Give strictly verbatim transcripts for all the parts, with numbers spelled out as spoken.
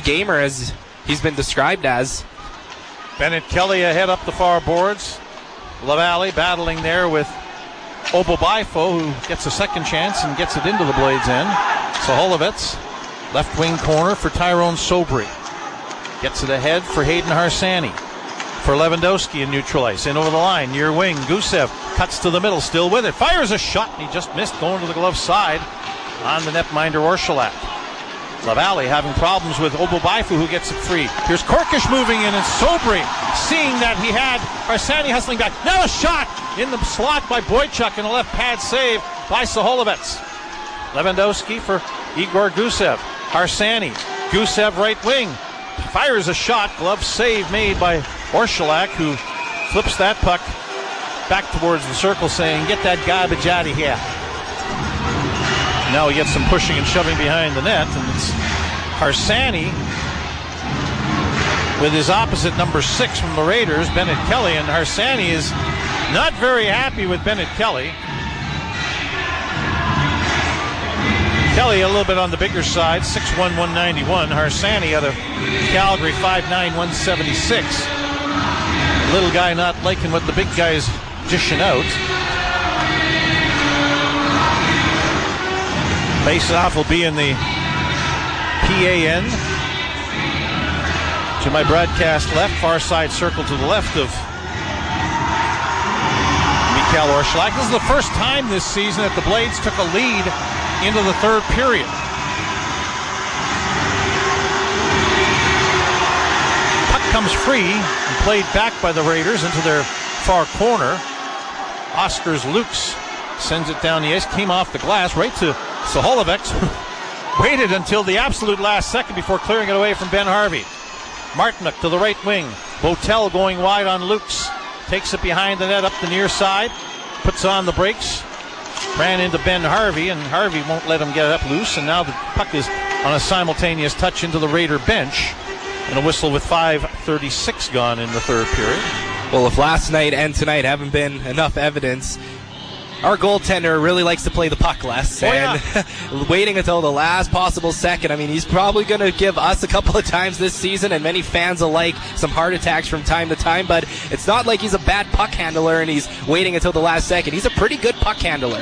gamer, as he's been described as. Bennett Kelly ahead up the far boards. LaValle battling there with Obobaifo, who gets a second chance and gets it into the Blades' end. Saholovitz, left wing corner for Tyrone Sobry. Gets it ahead for Hayden Harsani. For Lewandowski in neutral ice. In over the line, near wing. Gusev cuts to the middle, still with it. Fires a shot, and he just missed going to the glove side on the netminder Orshilak. LaValle having problems with Obobaifo, who gets it free. Here's Korkish moving in, and Sobry, seeing that he had Harsani hustling back. Now a shot in the slot by Boychuk, and a left pad save by Saholovitz. Lewandowski for Igor Gusev. Harsani, Gusev right wing. Fires a shot, glove save made by Orshilak, who flips that puck back towards the circle, saying, get that garbage out of here. Now he gets some pushing and shoving behind the net, and it's Harsani with his opposite number six from the Raiders, Bennett Kelly, and Harsani is not very happy with Bennett Kelly. Kelly a little bit on the bigger side, six one, one ninety-one. Harsani out of Calgary, five nine, one seventy-six. Little guy not liking what the big guy's dishing out. Face-off will be in the P A end. To my broadcast left, far side circle to the left of Mikhail Orshilak. This is the first time this season that the Blades took a lead into the third period. Puck comes free and played back by the Raiders into their far corner. Oscars Lukes sends it down the ice, came off the glass right to Saholovitz. Waited until the absolute last second before clearing it away from Ben Harvey. Martinook to the right wing. Botel going wide on Lukes. Takes it behind the net up the near side. Puts on the brakes. Ran into Ben Harvey, and Harvey won't let him get up loose, and now the puck is on a simultaneous touch into the Raider bench, and a whistle with five thirty-six gone in the third period. Well, if last night and tonight haven't been enough evidence, our goaltender really likes to play the puck less, oh, and yeah. waiting until the last possible second. I mean, he's probably going to give us a couple of times this season, and many fans alike, some heart attacks from time to time, but it's not like he's a bad puck handler and he's waiting until the last second. He's a pretty good puck handler.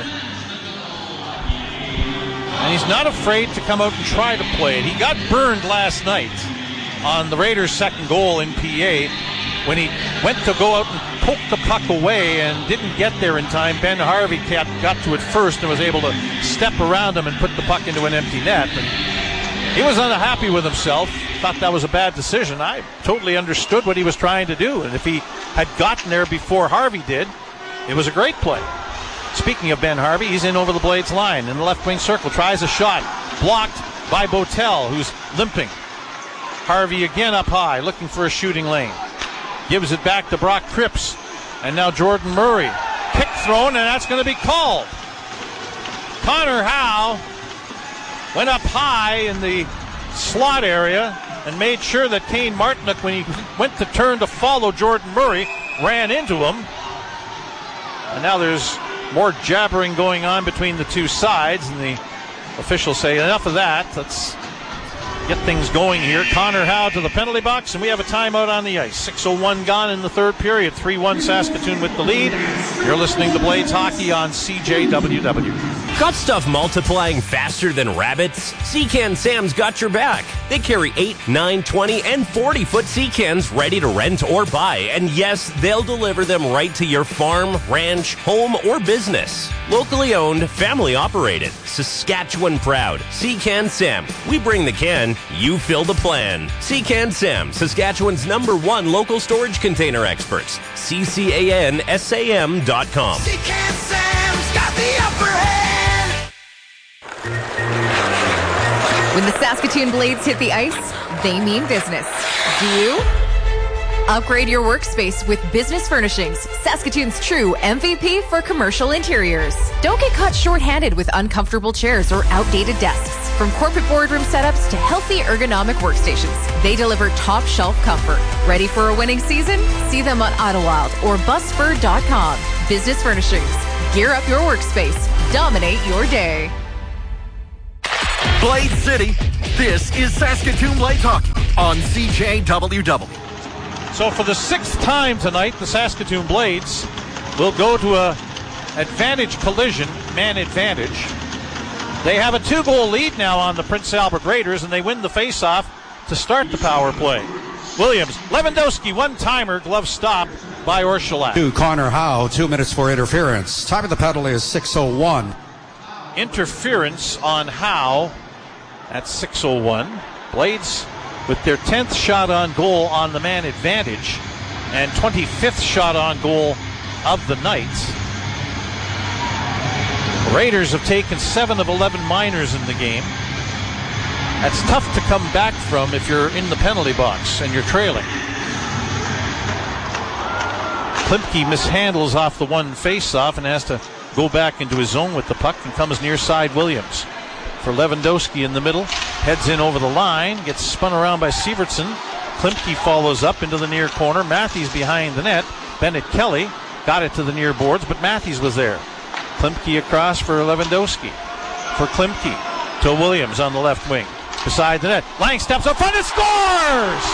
And he's not afraid to come out and try to play it. He got burned last night on the Raiders' second goal in P A when he went to go out and poke the puck away and didn't get there in time. Ben Harvey got to it first and was able to step around him and put the puck into an empty net. And he was unhappy with himself, thought that was a bad decision. I totally understood what he was trying to do, and if he had gotten there before Harvey did, it was a great play. Speaking of Ben Harvey, he's in over the Blades line in the left wing circle, tries a shot, blocked by Botel, who's limping. Harvey again up high, looking for a shooting lane. Gives it back to Brock Cripps, and now Jordan Murray. Kick thrown, and that's going to be called. Connor Howe went up high in the slot area and made sure that Kane Martinook, when he went to turn to follow Jordan Murray, ran into him. And now there's more jabbering going on between the two sides, and the officials say, enough of that. Let's get things going here. Connor Howe to the penalty box, and we have a timeout on the ice. six oh one gone in the third period. three one Saskatoon with the lead. You're listening to Blades Hockey on C J W W. Got stuff multiplying faster than rabbits? Secan Sam's got your back. They carry eight, nine, twenty, and forty-foot Secans ready to rent or buy. And yes, they'll deliver them right to your farm, ranch, home, or business. Locally owned, family operated. Saskatchewan proud. Secan Sam. We bring the can, you fill the plan. Secan Sam, Saskatchewan's number one local storage container experts. C C A N S A M dot com. Secan Sam's got the upper hand. When the Saskatoon Blades hit the ice, they mean business. Do you? Upgrade your workspace with Business Furnishings, Saskatoon's true M V P for commercial interiors. Don't get caught short-handed with uncomfortable chairs or outdated desks. From corporate boardroom setups to healthy ergonomic workstations, they deliver top shelf comfort. Ready for a winning season? See them on Idlewild or Busford dot com. Business Furnishings. Gear up your workspace. Dominate your day. Blade City, this is Saskatoon Blades Hockey on C J W W. So for the sixth time tonight, the Saskatoon Blades will go to a advantage collision, man advantage. They have a two-goal lead now on the Prince Albert Raiders, and they win the face-off to start the power play. Williams, Lewandowski, one-timer, glove stop by Orszalak. To Connor Howe, two minutes for interference. Time of the penalty is six oh one. Interference on Howe at six oh one. Blades with their tenth shot on goal on the man advantage and twenty-fifth shot on goal of the night. The Raiders have taken seven of eleven minors in the game. That's tough to come back from if you're in the penalty box and you're trailing. Klimke mishandles off the one face-off and has to go back into his zone with the puck and comes near side Williams. For Lewandowski in the middle, heads in over the line, gets spun around by Sievertson. Klimke follows up into the near corner. Matthews behind the net. Bennett Kelly got it to the near boards, but Matthews was there. Klimke across for Lewandowski. For Klimke to Williams on the left wing. Beside the net. Lang steps up front and scores!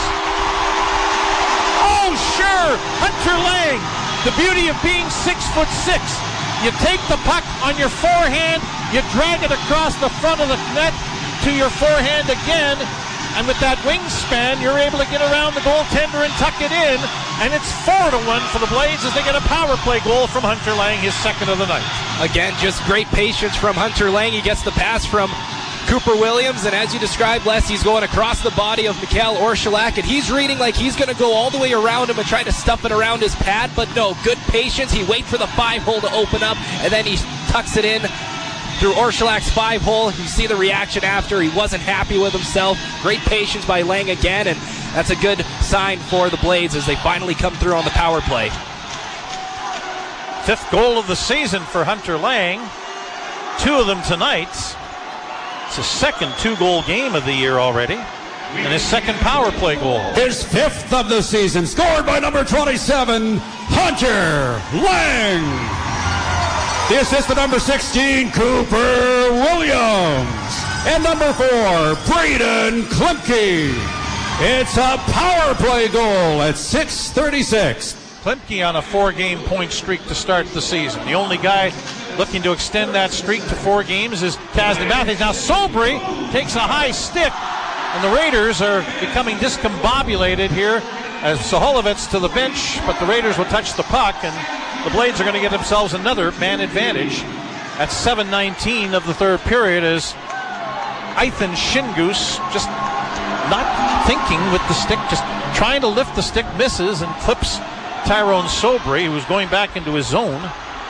Oh, sure! Hunter Lang, the beauty of being six foot six. You take the puck on your forehand, you drag it across the front of the net to your forehand again, and with that wingspan, you're able to get around the goaltender and tuck it in, and it's four to one for the Blades as they get a power play goal from Hunter Lang, his second of the night. Again, just great patience from Hunter Lang. He gets the pass from Cooper Williams, and as you described, Les, he's going across the body of Mikhail Orszalak, and he's reading like he's going to go all the way around him and try to stuff it around his pad, but no, good patience. He waits for the five-hole to open up, and then he tucks it in through Orszalak's five-hole. You see the reaction after. He wasn't happy with himself. Great patience by Lang again, and that's a good sign for the Blades as they finally come through on the power play. Fifth goal of the season for Hunter Lang. Two of them tonight. It's his second two-goal game of the year already, and his second power play goal. His fifth of the season, scored by number twenty-seven, Hunter Lang. The assist to number sixteen, Cooper Williams. And number four, Braden Klimke. It's a power play goal at six thirty-six. Klimke on a four-game point streak to start the season. The only guy looking to extend that streak to four games is Kasdan Matthews. Now Sobry takes a high stick, and the Raiders are becoming discombobulated here as Saholovitz to the bench, but the Raiders will touch the puck, and the Blades are going to get themselves another man advantage at seven nineteen of the third period as Ethan Shingus just not thinking with the stick, just trying to lift the stick, misses and clips Tyrone Sobry, who was going back into his zone.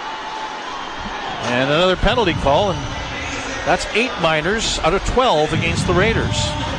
And another penalty call, and that's eight minors out of twelve against the Raiders.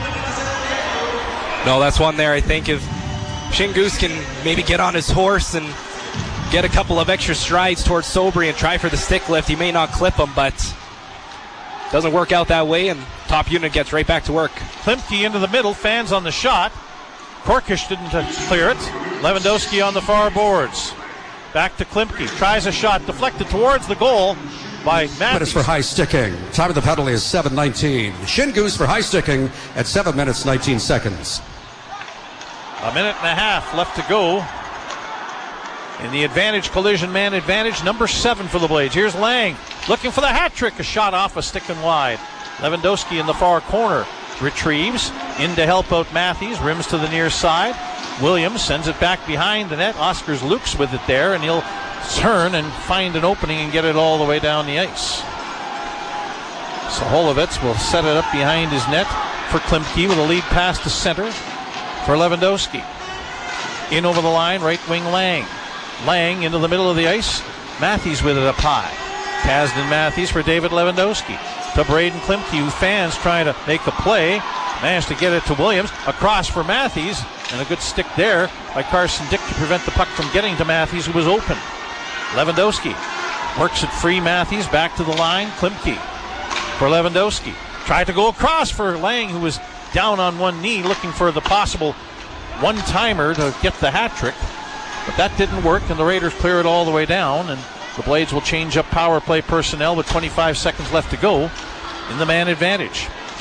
No, that's one there. I think if Shingus can maybe get on his horse and get a couple of extra strides towards Sobry and try for the stick lift, he may not clip him, but doesn't work out that way, and top unit gets right back to work. Klimke into the middle, fans on the shot. Korkish didn't clear it. Lewandowski on the far boards. Back to Klimke. Tries a shot deflected towards the goal by Matthews. Minutes for high sticking. Time of the penalty is seven nineteen. Shingus for high sticking at seven minutes nineteen seconds. A minute and a half left to go in the advantage collision man advantage. Number seven for the Blades. Here's Lang looking for the hat trick. A shot off a stick and wide. Lewandowski in the far corner. Retrieves in to help out Matthews. Rims to the near side. Williams sends it back behind the net. Oscars Lukes with it there, and he'll turn and find an opening and get it all the way down the ice. Saholovitz will set it up behind his net for Klimke with a lead pass to center for Lewandowski. In over the line, right wing Lang. Lang into the middle of the ice. Matthews with it up high. Kasdan Matthews for David Lewandowski. To Braden Klimke, who fans trying to make a play. Managed to get it to Williams. Across for Matthews. And a good stick there by Carson Dick to prevent the puck from getting to Matthews, who was open. Lewandowski works it free. Matthews back to the line. Klimke for Lewandowski. Tried to go across for Lang, who was down on one knee looking for the possible one-timer to get the hat trick. But that didn't work, and the Raiders clear it all the way down, and the Blades will change up power play personnel with twenty-five seconds left to go in the man advantage.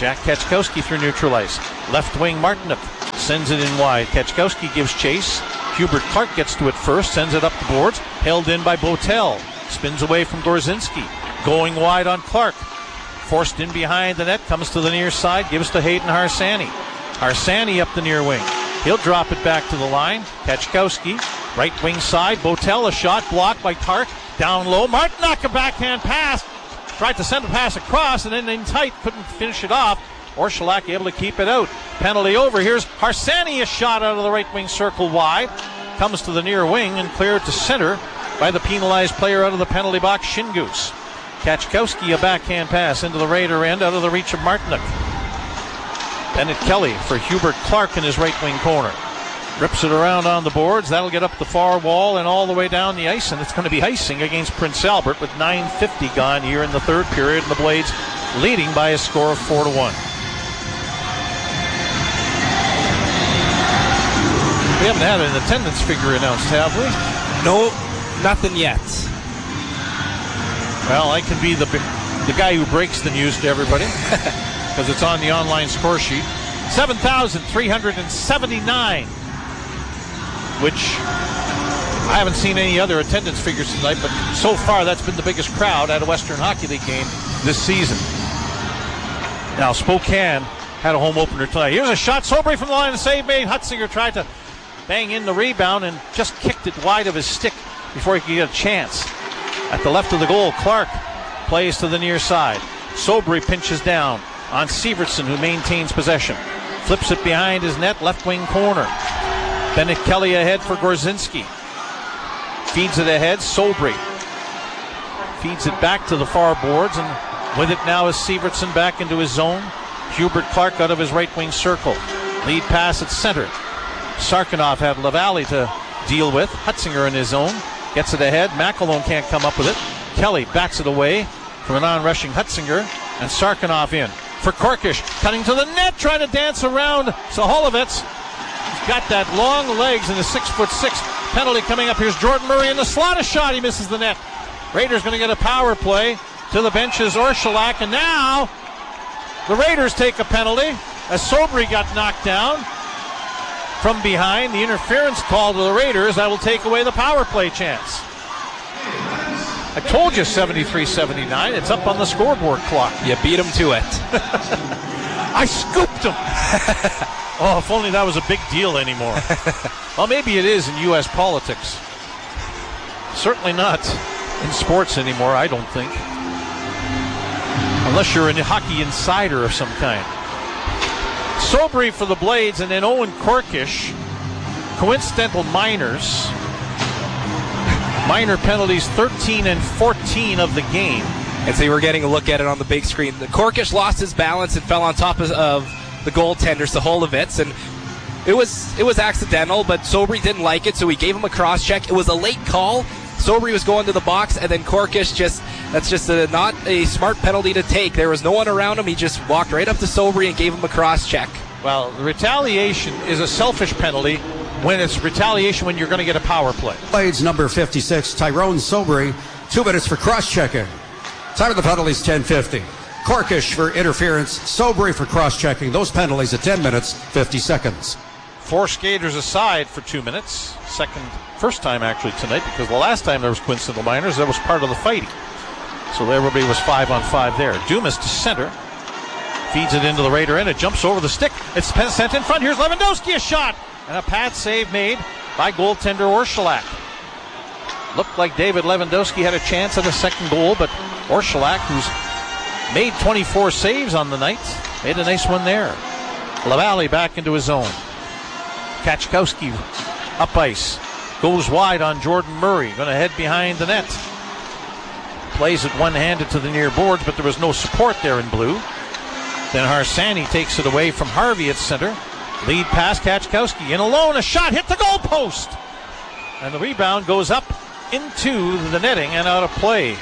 Jack Kachkowski through neutral ice. Left wing Martinook sends it in wide. Kachkowski gives chase. Hubert Clark gets to it first, sends it up the boards. Held in by Botel. Spins away from Gorzinski. Going wide on Clark. Forced in behind the net. Comes to the near side. Gives to Hayden Harsani. Harsani up the near wing. He'll drop it back to the line. Kachkowski. Right wing side. Botel, a shot blocked by Clark. Down low. Martinook, a backhand pass. Tried to send a pass across and then in tight. Couldn't finish it off. Orszalak able to keep it out. Penalty over. Here's Harsani, a shot out of the right wing circle wide. Comes to the near wing and cleared to center by the penalized player out of the penalty box, Shingus. Kachkowski, a backhand pass into the Raider end out of the reach of Martinook. Bennett Kelly for Hubert Clark in his right wing corner. Rips it around on the boards. That'll get up the far wall and all the way down the ice, and it's going to be icing against Prince Albert with nine fifty gone here in the third period, and the Blades leading by a score of four to one. We haven't had an attendance figure announced, have we? No, nothing yet. Well, I can be the the guy who breaks the news to everybody because it's on the online score sheet. seven thousand three hundred seventy-nine, which I haven't seen any other attendance figures tonight, but so far that's been the biggest crowd at a Western Hockey League game this season. Now, Spokane had a home opener tonight. Here's a shot. Sobry from the line, a save made. Hutzinger tried to bang in the rebound and just kicked it wide of his stick before he could get a chance. At the left of the goal, Clark plays to the near side. Sobry pinches down on Severtson, who maintains possession. Flips it behind his net, left wing corner. Bennett Kelly ahead for Gorzinski. Feeds it ahead, Sobry. Feeds it back to the far boards, and with it now is Severtson back into his zone. Hubert Clark out of his right wing circle. Lead pass at center. Sarkanoff had Lavallee to deal with. Hutzinger in his zone. Gets it ahead. McElhone can't come up with it. Kelly bats it away from a non-rushing Hutzinger. And Sarkanoff in for Korkish. Cutting to the net, trying to dance around Saholovitz. He's got that long legs and a six foot six. Penalty coming up. Here's Jordan Murray in the slot. A shot. He misses the net. Raiders going to get a power play. To the benches, Orszalak. And now the Raiders take a penalty as Sobry got knocked down from behind. The interference call to the Raiders. That will take away the power play chance. I told you seventy-three seventy-nine. It's up on the scoreboard clock. You beat him to it. I scooped him. Oh, if only that was a big deal anymore. Well, maybe it is in U S politics. Certainly not in sports anymore, I don't think. Unless you're a hockey insider of some kind. Sobry for the Blades, and then Owen Korkish. Coincidental minors. Minor penalties, thirteen and fourteen of the game. And so you were getting a look at it on the big screen. The Korkish lost his balance and fell on top of, of the goaltender, Saholovitz, and it was it was accidental, but Sobry didn't like it, so he gave him a cross check. It was a late call. Sobry was going to the box, and then Korkish just, that's just a, not a smart penalty to take. There was no one around him. He just walked right up to Sobry and gave him a cross check. Well, the retaliation is a selfish penalty when it's retaliation when you're going to get a power play. Blades number fifty-six, Tyrone Sobry, two minutes for cross-checking. Time of the penalties, ten fifty. Korkish for interference, Sobry for cross-checking. Those penalties at ten minutes, fifty seconds. Four skaters aside for two minutes. Second, first time actually tonight, because the last time there was coincidental minors, that was part of the fighting. So everybody was five on five there. Dumas to center. Feeds it into the Raider end. It jumps over the stick. It's sent in front. Here's Lewandowski, a shot. And a pad save made by goaltender Orszalak. Looked like David Lewandowski had a chance at a second goal, but Orszalak, who's made twenty-four saves on the night, made a nice one there. Lavallee back into his zone. Kachkowski up ice. Goes wide on Jordan Murray. Going to head behind the net. Plays it one-handed to the near boards, but there was no support there in blue. Then Harsani takes it away from Harvey at center. Lead pass, Kachkowski in alone. A shot hit the goal post. And the rebound goes up into the netting and out of play.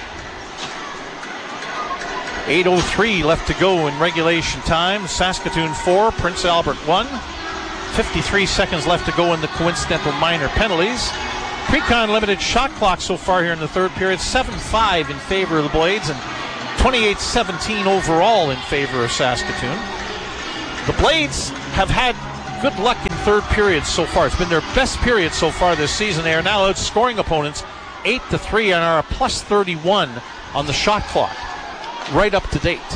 eight oh three left to go in regulation time. Saskatoon four, Prince Albert one. fifty-three seconds left to go in the coincidental minor penalties. Pre-con limited shot clock so far here in the third period. seven five in favor of the Blades and twenty-eight seventeen overall in favor of Saskatoon. The Blades have had good luck in third periods so far. It's been their best period so far this season. They are now outscoring opponents eight to three and are a plus thirty-one on the shot clock, right up to date.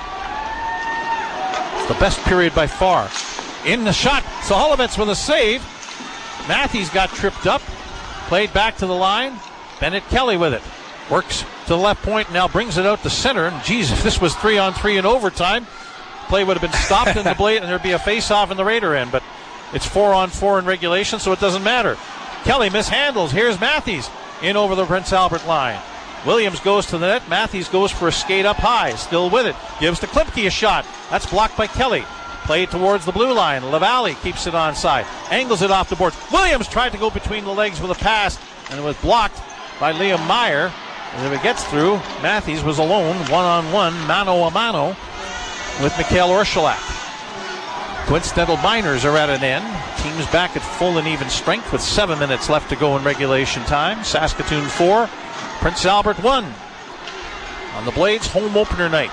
It's the best period by far. In the shot, Soholovets with a save. Matthews got tripped up, played back to the line. Bennett Kelly with it. Works to the left point, now brings it out to center. And geez, if this was three on three in overtime, play would have been stopped in the Blade, and there'd be a face-off in the Raider end. But it's four on four in regulation, so it doesn't matter. Kelly mishandles. Here's Matthews in over the Prince Albert line. Williams goes to the net. Matthews goes for a skate up high. Still with it. Gives to Klimke a shot. That's blocked by Kelly. Played towards the blue line. Lavallee keeps it onside. Angles it off the boards. Williams tried to go between the legs with a pass, and it was blocked by Liam Meyer. And if it gets through, Matthews was alone, one-on-one, mano-a-mano, with Mikhail Orshilak. Coincidental minors are at an end. Teams back at full and even strength with seven minutes left to go in regulation time. Saskatoon four, Prince Albert one. On the Blades home opener night.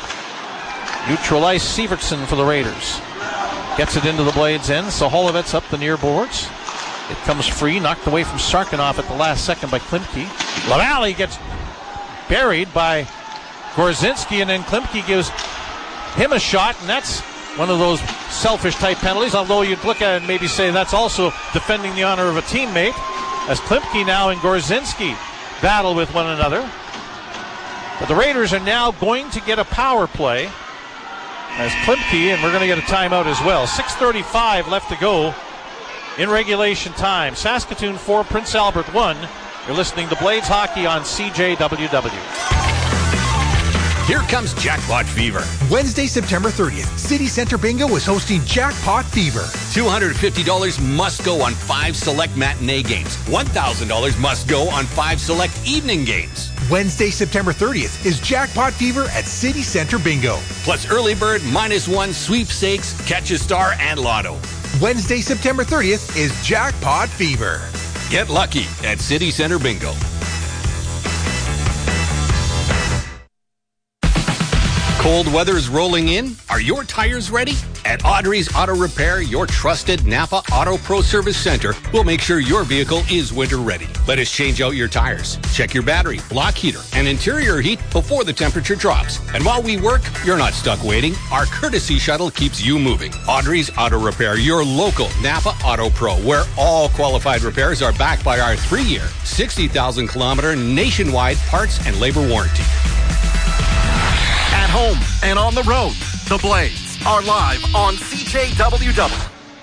Neutral ice, Sievertson for the Raiders. Gets it into the Blades end. Soholovets up the near boards. It comes free, knocked away from Sarkanoff at the last second by Klimke. Lavallee gets buried by Gorzinski, and then Klimke gives him a shot, and that's one of those selfish type penalties, although you'd look at it and maybe say that's also defending the honor of a teammate, as Klimke now and Gorzinski battle with one another. But the Raiders are now going to get a power play as Klimke, and we're going to get a timeout as well. six thirty-five left to go in regulation time. Saskatoon four, Prince Albert one. You're listening to Blades Hockey on C J W W. Here comes Jackpot Fever. Wednesday, September thirtieth, City Center Bingo is hosting Jackpot Fever. two hundred fifty dollars must go on five select matinee games. one thousand dollars must go on five select evening games. Wednesday, September thirtieth is Jackpot Fever at City Center Bingo. Plus early bird, minus one, sweepstakes, catch a star, and lotto. Wednesday, September thirtieth is Jackpot Fever. Get lucky at City Center Bingo. Cold weather's rolling in. Are your tires ready? At Audrey's Auto Repair, your trusted Napa Auto Pro Service Center will make sure your vehicle is winter ready. Let us change out your tires, check your battery, block heater, and interior heat before the temperature drops. And while we work, you're not stuck waiting. Our courtesy shuttle keeps you moving. Audrey's Auto Repair, your local Napa Auto Pro, where all qualified repairs are backed by our three-year, sixty thousand kilometer nationwide parts and labor warranty. At home and on the road, the Blades are live on C J W W.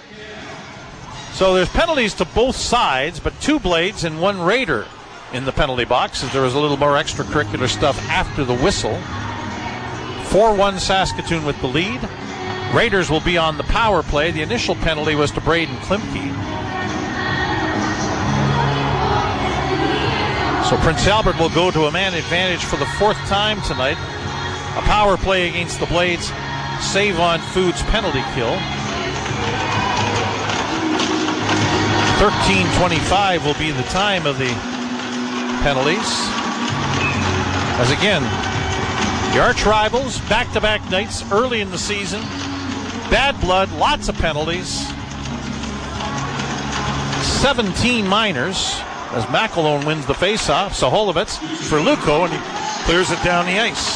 So there's penalties to both sides, but two Blades and one Raider in the penalty box, as there was a little more extracurricular stuff after the whistle. four one Saskatoon with the lead. Raiders will be on the power play. The initial penalty was to Braden Klimke. So Prince Albert will go to a man advantage for the fourth time tonight. A power play against the Blades. Save on Foods penalty kill. thirteen twenty-five will be the time of the penalties. As again, the arch rivals, back-to-back nights early in the season. Bad blood, lots of penalties. seventeen minors as McElhone wins the faceoff. Soholovets for Luco, and he clears it down the ice.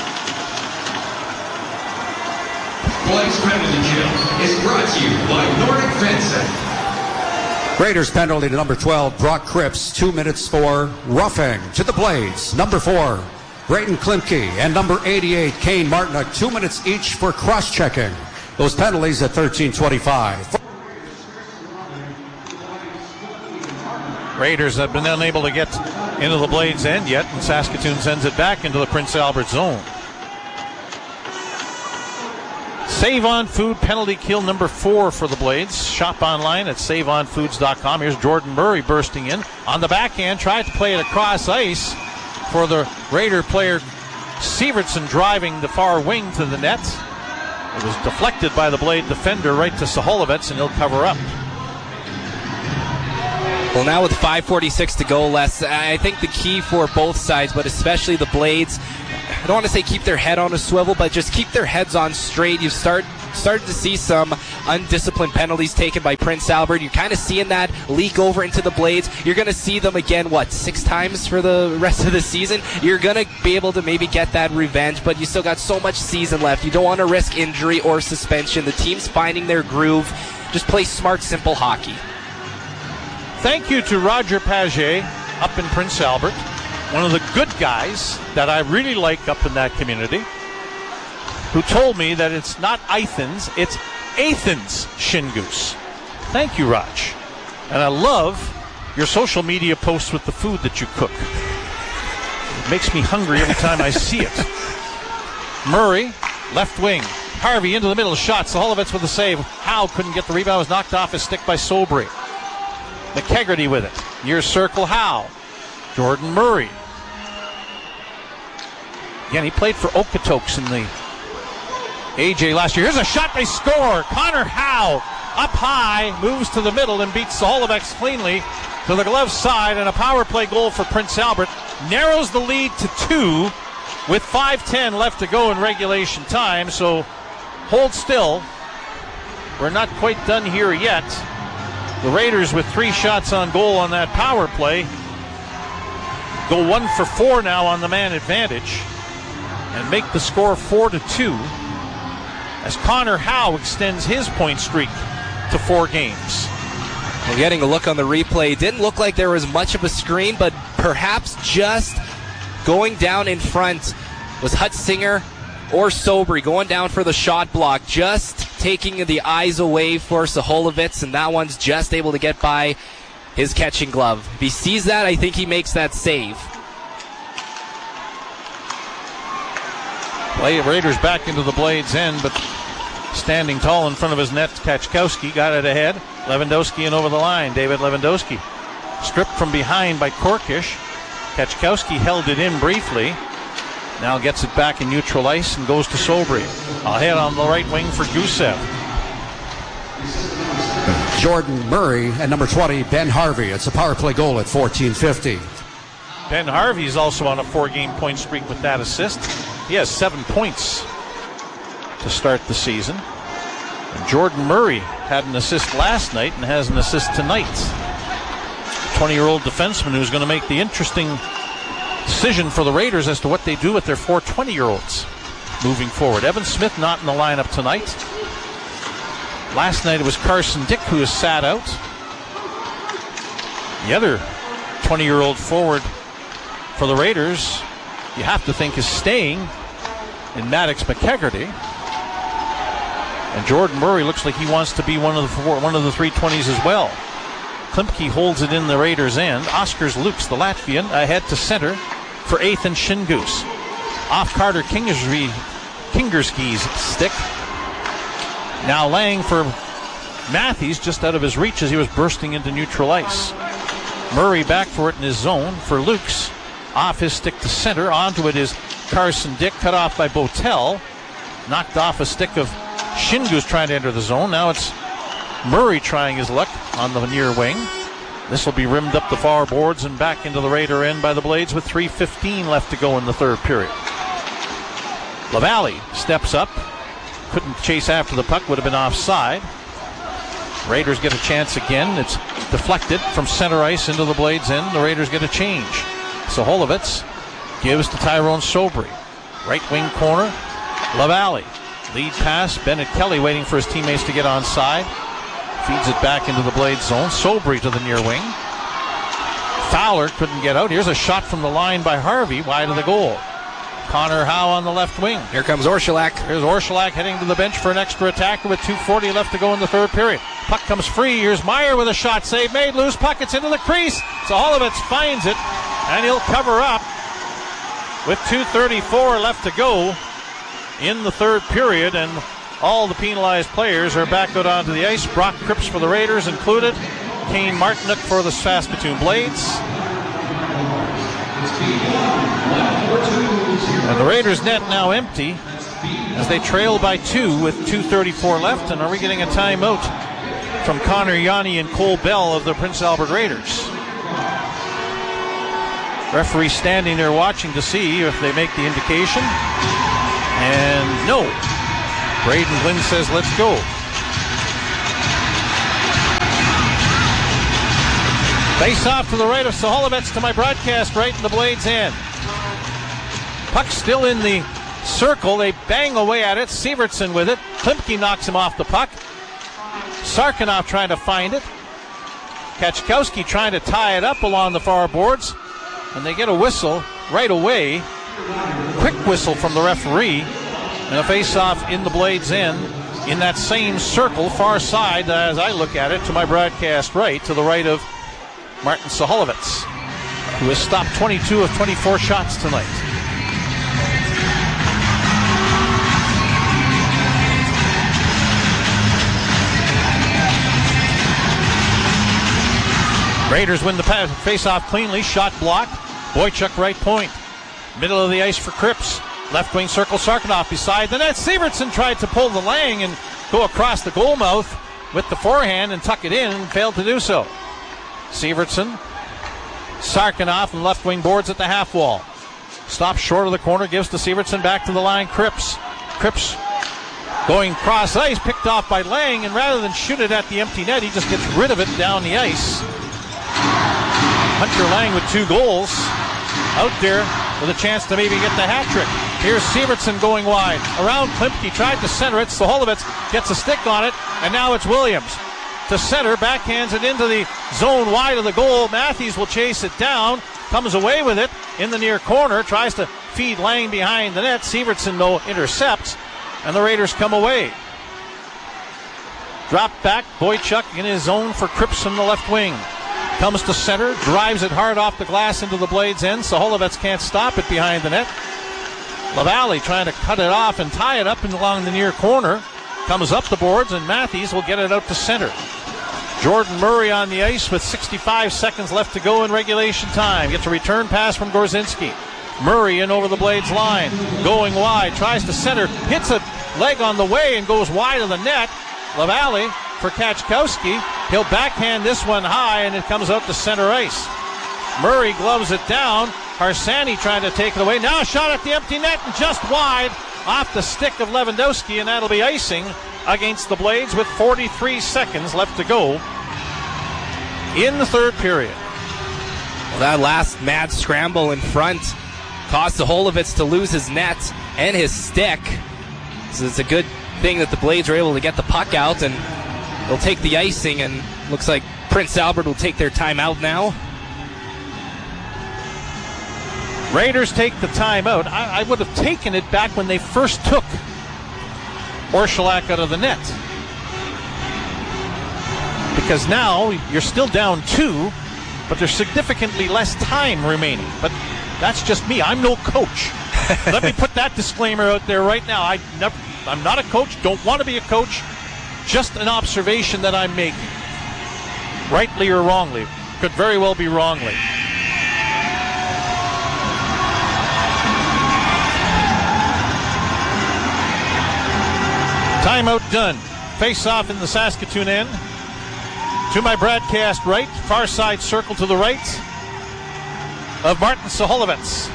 Blades penalty kill is brought to you by Nordic Fencing. Raiders penalty to number twelve, Brock Cripps. Two minutes for roughing. To the Blades, number four, Braden Klimke, and number eighty-eight, Kane Martinook. Two minutes each for cross-checking. Those penalties at thirteen twenty-five. Raiders have been unable to get into the Blades' end yet, and Saskatoon sends it back into the Prince Albert zone. Save on Food penalty kill number four for the Blades. Shop online at save on foods dot com. Here's Jordan Murray bursting in. On the backhand, tried to play it across ice for the Raider player Sievertson, driving the far wing to the net. It was deflected by the Blade defender right to Soholovets, and he'll cover up. Well, now with five forty-six to go, Les, I think the key for both sides, but especially the Blades, I don't want to say keep their head on a swivel, but just keep their heads on straight. You've start, started to see some undisciplined penalties taken by Prince Albert. You're kind of seeing that leak over into the Blades. You're going to see them again, what, six times for the rest of the season? You're going to be able to maybe get that revenge, but you still got so much season left. You don't want to risk injury or suspension. The team's finding their groove. Just play smart, simple hockey. Thank you to Roger Paget up in Prince Albert, one of the good guys that I really like up in that community, who told me that it's not Athens, it's Athens Shin Goose. Thank you, Raj. And I love your social media posts with the food that you cook. It makes me hungry every time I see it. Murray, left wing. Harvey into the middle, shots. Zaholovitz with the save. Howe couldn't get the rebound. Was knocked off his stick by Sobry. McKegarty with it. Near circle, Howe. Jordan Murray. Again, he played for Okotoks in the A J last year. Here's a shot, they score. Connor Howe up high, moves to the middle and beats Zaholovitz cleanly to the glove side, and a power play goal for Prince Albert. Narrows the lead to two with five ten left to go in regulation time, so hold still. We're not quite done here yet. The Raiders with three shots on goal on that power play go one for four now on the man advantage and make the score four to two as Connor Howe extends his point streak to four games. Well, getting a look on the replay, didn't look like there was much of a screen, but perhaps just going down in front was Hutzinger or Sobry going down for the shot block, just taking the eyes away for Zaholovitz, and that one's just able to get by his catching glove. If he sees that, I think he makes that save. Play Raiders back into the Blades' end, but standing tall in front of his net, Kaczkowski got it ahead. Lewandowski in over the line. David Lewandowski stripped from behind by Korkish. Kaczkowski held it in briefly. Now gets it back in neutral ice and goes to Sobry. Ahead on the right wing for Gusev. Jordan Murray and number twenty, Ben Harvey. It's a power play goal at fourteen fifty. Ben Harvey is also on a four-game point streak with that assist. He has seven points to start the season. And Jordan Murray had an assist last night and has an assist tonight. twenty-year-old defenseman who's going to make the interesting decision for the Raiders as to what they do with their four twenty-year-olds moving forward. Evan Smith not in the lineup tonight. Last night it was Carson Dick who has sat out. The other twenty-year-old forward for the Raiders, you have to think, is staying in Maddox McKegarty. And Jordan Murray looks like he wants to be one of the four, one of the three twenties as well. Klimpke holds it in the Raiders' end. Oskars Lukes, the Latvian, ahead to center for Athens Shin Goose. Off Carter Kingersky, Kingersky's stick. Now Lang for Matthews, just out of his reach as he was bursting into neutral ice. Murray back for it in his zone for Lukes. Off his stick to center. Onto it is Carson Dick, cut off by Botel. Knocked off a stick of Shin Goose trying to enter the zone. Now it's Murray trying his luck on the near wing. This will be rimmed up the far boards and back into the Raider end by the Blades with three fifteen left to go in the third period. LaValle steps up. Couldn't chase after the puck, would have been offside. Raiders get a chance again. It's deflected from center ice into the Blades end. The Raiders get a change. Zaholovitz gives to Tyrone Sobry. Right wing corner, LaValle. Lead pass, Bennett Kelly waiting for his teammates to get onside. Feeds it back into the Blades zone. Sobry to the near wing. Fowler couldn't get out. Here's a shot from the line by Harvey, wide of the goal. Connor Howe on the left wing. Here comes Orshilak. Here's Orshilak heading to the bench for an extra attacker with two forty left to go in the third period. Puck comes free. Here's Meyer with a shot save made. Loose puck. It's into the crease. Zaholovitz finds it, and he'll cover up with two thirty-four left to go in the third period, and all the penalized players are back out onto the ice. Brock Cripps for the Raiders included. Kane Martinook for the Saskatoon Blades. And the Raiders' net now empty as they trail by two with two thirty-four left. And are we getting a timeout from Connor Yanni and Cole Bell of the Prince Albert Raiders? Referee standing there watching to see if they make the indication. And no. Braden Glynn says, let's go. Face off to the right of Saholovets to my broadcast right in the blade's end. Puck still in the circle. They bang away at it. Sievertson with it. Klimke knocks him off the puck. Sarkanoff trying to find it. Kachkowski trying to tie it up along the far boards. And they get a whistle right away. Quick whistle from the referee. And a face-off in the blade's end in that same circle, far side, as I look at it, to my broadcast right, to the right of Martin Saholovets, who has stopped twenty-two of twenty-four shots tonight. Raiders win the face-off cleanly. Shot blocked. Boychuk right point. Middle of the ice for Cripps. Left wing circle. Sarkanoff beside the net. Sievertson tried to pull the Lang and go across the goal mouth with the forehand and tuck it in and failed to do so. Sievertson, Sarkanoff, and left wing boards at the half wall. Stops short of the corner, gives to Sievertson, back to the line. Cripps. Cripps going cross ice, picked off by Lang, and rather than shoot it at the empty net, he just gets rid of it down the ice. Hunter Lang with two goals. Out there with a chance to maybe get the hat trick. Here's Sievertson going wide. Around Klimke, tried to center it. Saholovets gets a stick on it, and now it's Williams. To center, backhands it into the zone wide of the goal. Matthews will chase it down, comes away with it in the near corner, tries to feed Lang behind the net. Sievertson, though, intercepts, and the Raiders come away. Drop back, Boychuk in his zone for Cripps from the left wing. Comes to center, drives it hard off the glass into the blade's end. Saholovets can't stop it behind the net. LaValle trying to cut it off and tie it up and along the near corner. Comes up the boards, and Matthews will get it out to center. Jordan Murray on the ice with sixty-five seconds left to go in regulation time. Gets a return pass from Gorzinski. Murray in over the Blades line. Going wide. Tries to center. Hits a leg on the way and goes wide of the net. LaValle for Kachkowski. He'll backhand this one high, and it comes out to center ice. Murray gloves it down. Harsanyi trying to take it away. Now a shot at the empty net and just wide off the stick of Lewandowski, and that'll be icing against the Blades with forty-three seconds left to go in the third period. Well, that last mad scramble in front caused Saholovets to lose his net and his stick. So it's a good thing that the Blades were able to get the puck out, and they'll take the icing, and looks like Prince Albert will take their timeout now. Raiders take the timeout. I, I would have taken it back when they first took Orszalak out of the net. Because now you're still down two, but there's significantly less time remaining. But that's just me. I'm no coach. Let me put that disclaimer out there right now. I never, I'm not a coach, don't want to be a coach. Just an observation that I'm making. Rightly or wrongly. Could very well be wrongly. Timeout done. Face off in the Saskatoon end. To my broadcast right, far side circle to the right of Martin Saholovets.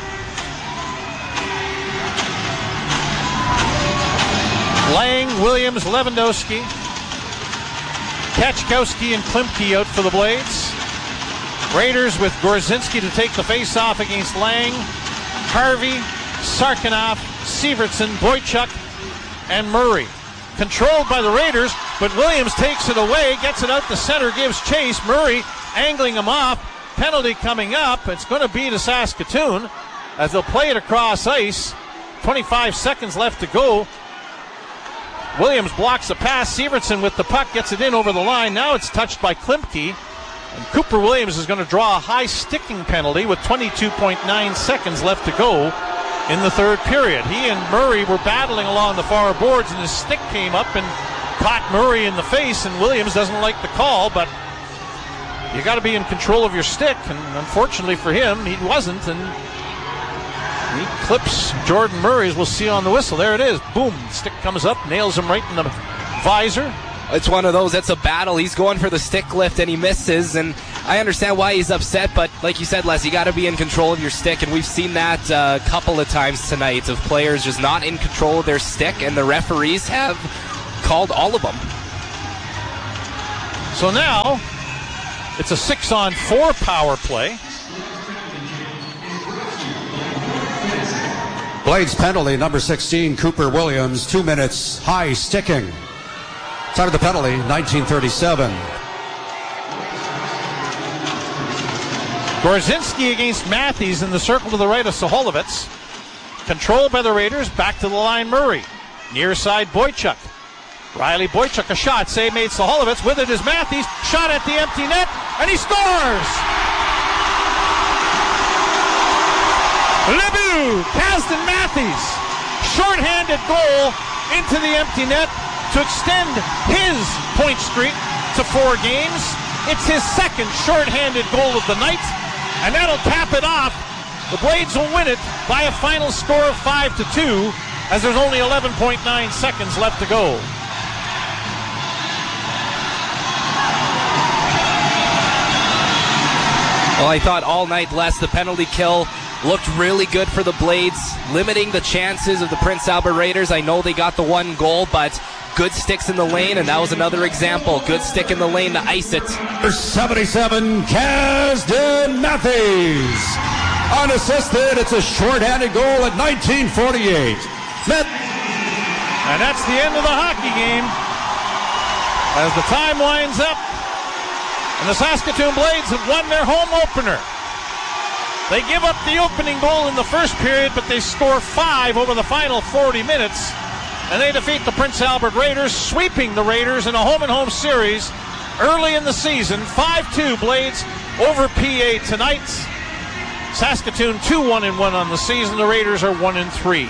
Lang, Williams, Lewandowski, Kachkowski, and Klimke out for the Blades. Raiders with Gorzinski to take the face-off against Lang, Harvey, Sarkanoff, Sievertson, Boychuk, and Murray. Controlled by the Raiders, but Williams takes it away, gets it out the center, gives chase. Murray angling him off. Penalty coming up. It's going to be to Saskatoon as they'll play it across ice. twenty-five seconds left to go. Williams blocks the pass. Sievertson with the puck gets it in over the line. Now it's touched by Klimke. And Cooper Williams is going to draw a high sticking penalty with twenty-two point nine seconds left to go in the third period. He and Murray were battling along the far boards, and his stick came up and caught Murray in the face, and Williams doesn't like the call, but you got to be in control of your stick, and unfortunately for him, he wasn't, and he clips Jordan Murray, as we'll see on the whistle. There it is. Boom. Stick comes up, nails him right in the visor. it's one of those, it's a battle. He's going for the stick lift and he misses, and I understand why he's upset, but like you said, Les, you got to be in control of your stick, and we've seen that uh, a couple of times tonight of players just not in control of their stick, and the referees have called all of them. So now it's a six on four power play. Blades penalty, number sixteen, Cooper Williams, two minutes, high sticking. Time of the penalty, nineteen thirty-seven. Gorzinski against Matthews in the circle to the right of Soholovitz. Controlled by the Raiders, back to the line Murray. Near side Boychuk. Riley Boychuk, a shot, save made Soholovitz. With it is Matthews, shot at the empty net, and he scores! Lebu, Kasdan Matthews, short-handed goal into the empty net to extend his point streak to four games. It's his second short-handed goal of the night, and that'll cap it off. The Blades will win it by a final score of five to two, as there's only eleven point nine seconds left to go. Well, I thought all night, Les, the penalty kill looked really good for the Blades, limiting the chances of the Prince Albert Raiders. I know they got the one goal, but good sticks in the lane, and that was another example. Good stick in the lane to ice it. seventy-seven, Kasdan Matthews. Unassisted, it's a short-handed goal at nineteen forty-eight. Met- and that's the end of the hockey game. As the time winds up, and the Saskatoon Blades have won their home opener. They give up the opening goal in the first period, but they score five over the final forty minutes, and they defeat the Prince Albert Raiders, sweeping the Raiders in a home-and-home series early in the season. five two Blades over P A tonight. Saskatoon two one and one on the season. The Raiders are one and three.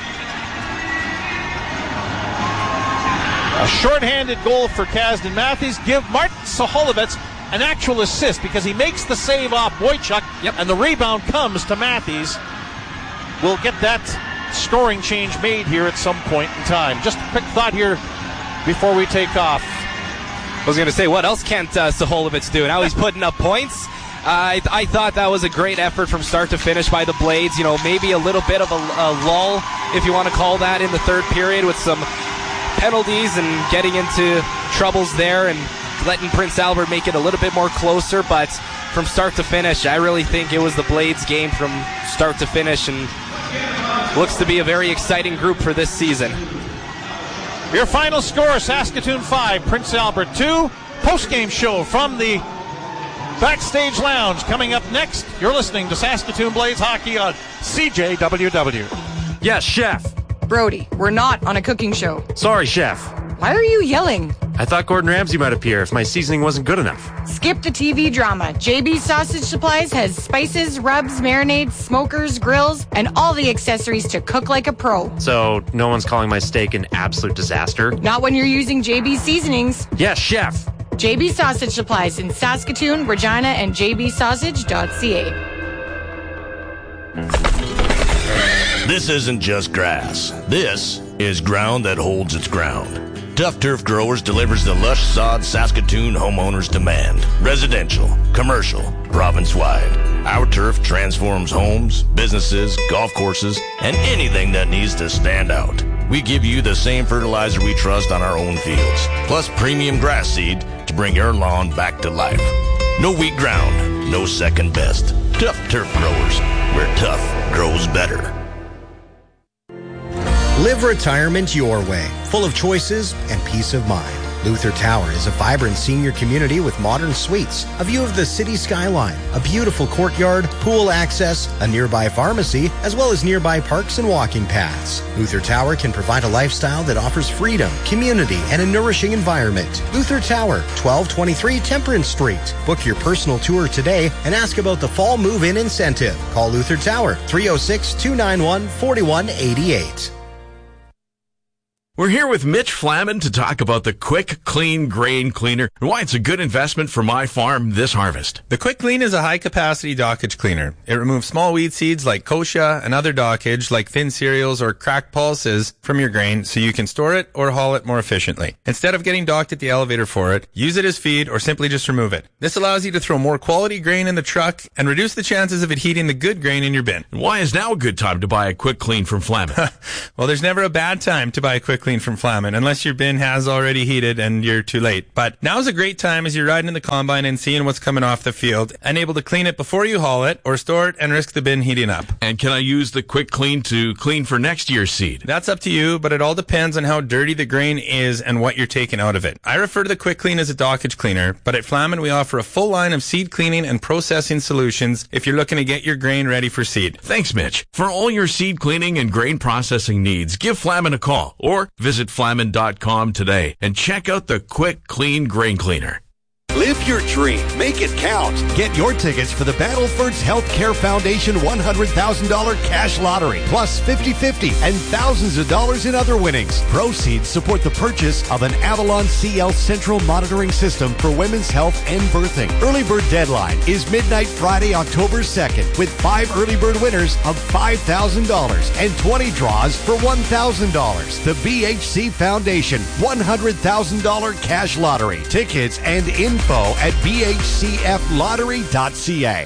A short-handed goal for Kasdan Matthews. Give Martin Soholovitz an actual assist because he makes the save off Boychuk, yep. and the rebound comes to Matthews. We'll get that scoring change made here at some point in time. Just a quick thought here before we take off. I was going to say, what else can't uh, Soholovitz do? Now he's putting up points. Uh, I, I thought that was a great effort from start to finish by the Blades. You know, maybe a little bit of a, a lull, if you want to call that, in the third period with some penalties and getting into troubles there and letting Prince Albert make it a little bit more closer. But from start to finish, I really think it was the Blades game from start to finish, and looks to be a very exciting group for this season. Your final score, Saskatoon five, Prince Albert two. Post-game show from the Backstage Lounge coming up next. You're listening to Saskatoon Blades Hockey on C J W W. Yes, Chef. Brody, we're not on a cooking show. Sorry, Chef. Why are you yelling? I thought Gordon Ramsay might appear if my seasoning wasn't good enough. Skip the T V drama. J B Sausage Supplies has spices, rubs, marinades, smokers, grills, and all the accessories to cook like a pro. So no one's calling my steak an absolute disaster? Not when you're using J B seasonings. Yes, Chef. J B Sausage Supplies in Saskatoon, Regina, and j b sausage dot c a. This isn't just grass. This is ground that holds its ground. Tough Turf Growers delivers the lush sod Saskatoon homeowners demand. Residential, commercial, province-wide. Our turf transforms homes, businesses, golf courses, and anything that needs to stand out. We give you the same fertilizer we trust on our own fields, plus premium grass seed to bring your lawn back to life. No weak ground, no second best. Tough Turf Growers, where tough grows better. Live retirement your way, full of choices and peace of mind. Luther Tower is a vibrant senior community with modern suites, a view of the city skyline, a beautiful courtyard, pool access, a nearby pharmacy, as well as nearby parks and walking paths. Luther Tower can provide a lifestyle that offers freedom, community, and a nourishing environment. Luther Tower, twelve twenty-three Temperance Street. Book your personal tour today and ask about the fall move-in incentive. Call Luther Tower, three oh six, two nine one, four one eight eight. We're here with Mitch Flaman to talk about the Quick Clean Grain Cleaner and why it's a good investment for my farm this harvest. The Quick Clean is a high-capacity dockage cleaner. It removes small weed seeds like kochia and other dockage like thin cereals or cracked pulses from your grain so you can store it or haul it more efficiently. Instead of getting docked at the elevator for it, use it as feed or simply just remove it. This allows you to throw more quality grain in the truck and reduce the chances of it heating the good grain in your bin. And why is now a good time to buy a Quick Clean from Flaman? Well, there's never a bad time to buy a Quick Clean from Flaman, unless your bin has already heated and you're too late. But now's a great time as you're riding in the combine and seeing what's coming off the field and able to clean it before you haul it or store it and risk the bin heating up. And can I use the Quick Clean to clean for next year's seed? That's up to you, but it all depends on how dirty the grain is and what you're taking out of it. I refer to the Quick Clean as a dockage cleaner, but at Flaman we offer a full line of seed cleaning and processing solutions if you're looking to get your grain ready for seed. Thanks, Mitch. For all your seed cleaning and grain processing needs, give Flaman a call or visit flaman dot com today and check out the Quick Clean Grain Cleaner. Live your dream. Make it count. Get your tickets for the Battlefords Healthcare Foundation one hundred thousand dollars cash lottery, plus fifty-fifty and thousands of dollars in other winnings. Proceeds support the purchase of an Avalon C L central monitoring system for women's health and birthing. Early bird deadline is midnight Friday, October second, with five early bird winners of five thousand dollars and twenty draws for one thousand dollars. The B H C Foundation one hundred thousand dollars cash lottery. Tickets and info at b h c f lottery dot c a.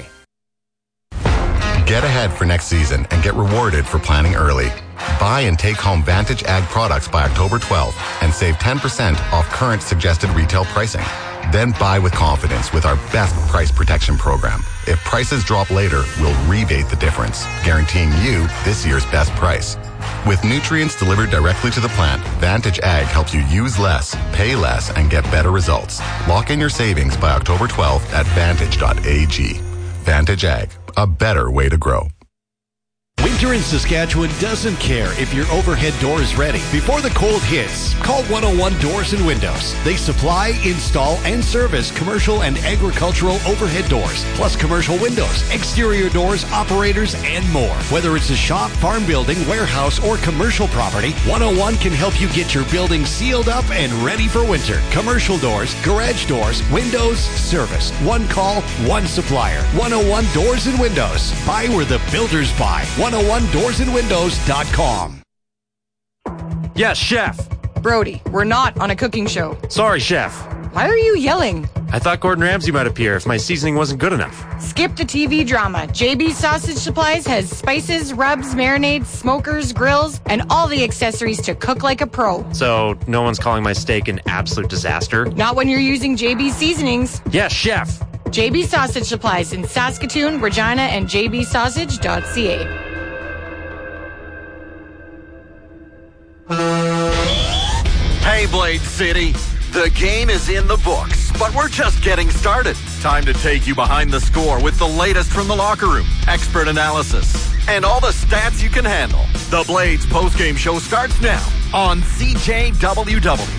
Get ahead for next season and get rewarded for planning early. Buy and take home Vantage Ag products by October twelfth and save ten percent off current suggested retail pricing. Then buy with confidence with our best price protection program. If prices drop later, we'll rebate the difference, guaranteeing you this year's best price. With nutrients delivered directly to the plant, Vantage Ag helps you use less, pay less, and get better results. Lock in your savings by October twelfth at vantage dot a g. Vantage Ag, a better way to grow. Winter in Saskatchewan doesn't care if your overhead door is ready. Before the cold hits, call one oh one Doors and Windows. They supply, install, and service commercial and agricultural overhead doors, plus commercial windows, exterior doors, operators, and more. Whether it's a shop, farm building, warehouse, or commercial property, one oh one can help you get your building sealed up and ready for winter. Commercial doors, garage doors, windows, service. One call, one supplier. one oh one Doors and Windows. Buy where the builders buy. one oh one doors and windows dot com. Yes, Chef. Brody, we're not on a cooking show. Sorry, Chef. Why are you yelling? I thought Gordon Ramsay might appear if my seasoning wasn't good enough. Skip the T V drama. J B Sausage Supplies has spices, rubs, marinades, smokers, grills, and all the accessories to cook like a pro. So no one's calling my steak an absolute disaster? Not when you're using J B seasonings. Yes, Chef. J B Sausage Supplies in Saskatoon, Regina, and j b sausage dot c a. Hey, Blade City. The game is in the books, but we're just getting started. Time to take you behind the score with the latest from the locker room, expert analysis, and all the stats you can handle. The Blades postgame show starts now on C J W W.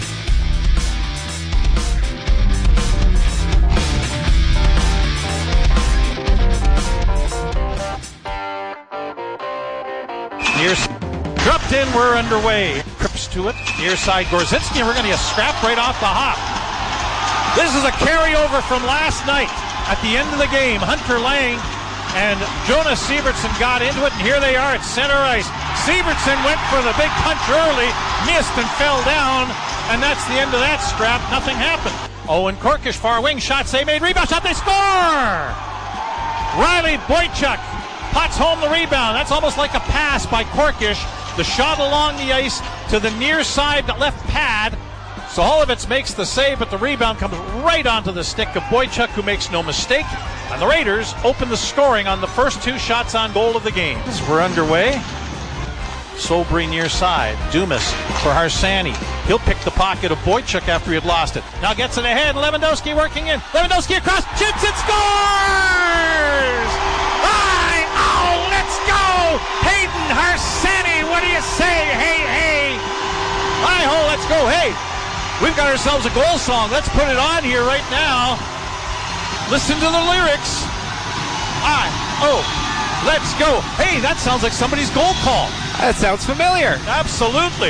Near dropped in, we're underway. Trips to it, near side Gorzinski, and we're going to get scrapped right off the hop. This is a carryover from last night. At the end of the game, Hunter Lang and Jonas Siebertson got into it, and here they are at center ice. Siebertson went for the big punch early, missed and fell down, and that's the end of that scrap. Nothing happened. Owen Korkish, far wing, shot save made, rebound shot, they score! Riley Boychuk pots home the rebound. That's almost like a pass by Korkish. The shot along the ice to the near side left pad. So Holovitz makes the save, but the rebound comes right onto the stick of Boychuk, who makes no mistake. And the Raiders open the scoring on the first two shots on goal of the game. We're underway. Sobry near side. Dumas for Harsani. He'll pick the pocket of Boychuk after he had lost it. Now gets it ahead. Lewandowski working in. Lewandowski across. Shoots and scores! Aye! Oh, let's go! Hayden Harsani, what do you say? Hey, hey! Hi-ho, let's go. Hey, we've got ourselves a goal song. Let's put it on here right now. Listen to the lyrics. I, oh, let's go. Hey, that sounds like somebody's goal call. That sounds familiar. Absolutely.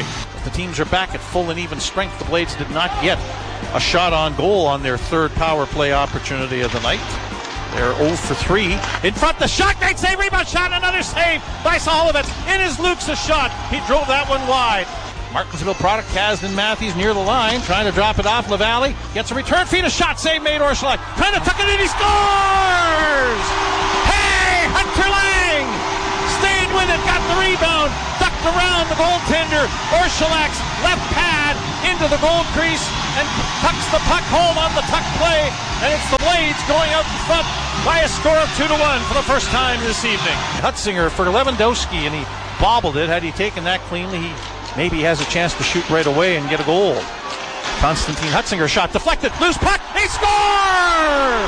The teams are back at full and even strength. The Blades did not get a shot on goal on their third power play opportunity of the night. They're oh for three. In front, the shot, great save, rebound shot, another save by Saholovitz. It is Luke's shot. He drove that one wide. Martinsville product, Kasdan Matthews near the line, trying to drop it off LaValle. Gets a return feed, a shot save made Orszalak. Trying to tuck it in, he scores! Hey, Hunter Lang! Stayed with it, got the rebound, ducked around the goaltender. Orszalak's left pad into the goal crease and tucks the puck home on the tuck play. And it's the Blades going out in front by a score of two to one for the first time this evening. Hutzinger for Lewandowski, and he bobbled it. Had he taken that cleanly, he maybe has a chance to shoot right away and get a goal. Konstantin Hutzinger shot deflected, loose puck, they score!